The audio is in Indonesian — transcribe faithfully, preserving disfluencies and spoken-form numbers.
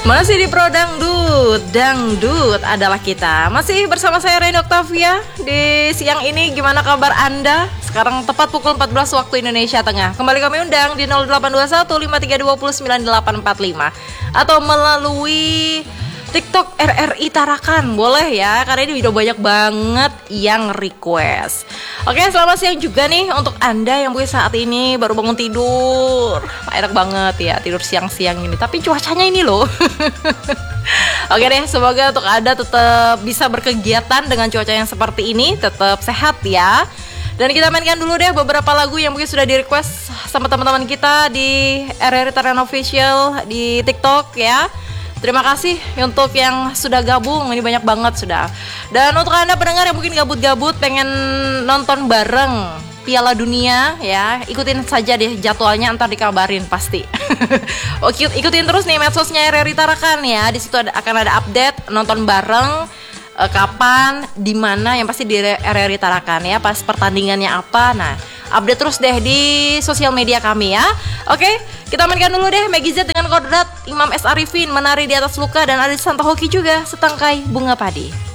Masih di Pro Dangdut, Dangdut adalah kita. Masih bersama saya Reni Octavia. Di siang ini gimana kabar Anda? Sekarang tepat pukul empat belas waktu Indonesia Tengah. Kembali kami undang di nol delapan dua satu lima tiga dua sembilan delapan empat lima atau melalui TikTok R R I Tarakan. Boleh ya, karena ini udah banyak banget yang request. Oke, selamat siang juga nih untuk Anda yang mungkin saat ini baru bangun tidur. Enak banget ya tidur siang-siang ini, tapi cuacanya ini loh. Oke deh, semoga untuk Anda tetap bisa berkegiatan dengan cuaca yang seperti ini, tetap sehat ya. Dan kita mainkan dulu deh beberapa lagu yang mungkin sudah di request sama teman-teman kita di R R I Tarakan Official di TikTok ya. Terima kasih untuk yang sudah gabung, ini banyak banget sudah. Dan untuk Anda pendengar yang mungkin gabut-gabut pengen nonton bareng Piala Dunia ya, ikutin saja deh jadwalnya, ntar dikabarin pasti. Oke, ikutin terus nih medsosnya R R I Tarakan ya. Di situ ada, akan ada update nonton bareng eh, kapan, di mana, yang pasti di R R I Tarakan ya. Pas pertandingannya apa, nah update terus deh di sosial media kami ya. Oke, kita mainkan dulu deh Maggie Z dengan Kodrat, Imam S. Arifin, Menari di Atas Luka, dan Adit Santohoki juga Setangkai Bunga Padi.